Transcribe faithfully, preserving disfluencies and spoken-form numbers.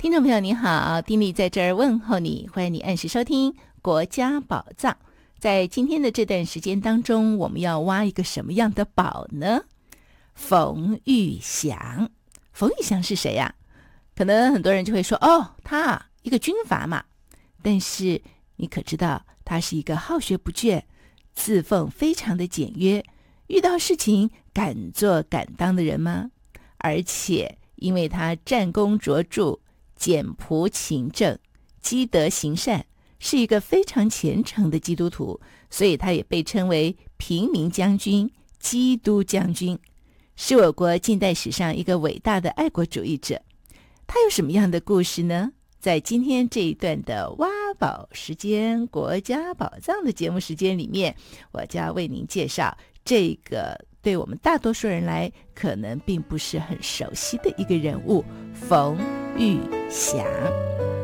听众朋友你好，丁莉在这儿问候你，欢迎你按时收听国家宝藏。在今天的这段时间当中，我们要挖一个什么样的宝呢？冯玉祥。冯玉祥是谁呀？可能很多人就会说，哦，他一个军阀嘛。但是你可知道他是一个好学不倦，自奉非常的简约，遇到事情敢做敢当的人吗？而且因为他战功卓著，简朴勤政，积德行善，是一个非常虔诚的基督徒，所以他也被称为平民将军、基督将军，是我国近代史上一个伟大的爱国主义者。他有什么样的故事呢？在今天这一段的挖宝时间，国家宝藏的节目时间里面，我就要为您介绍这个对我们大多数人来可能并不是很熟悉的一个人物，冯玉祥。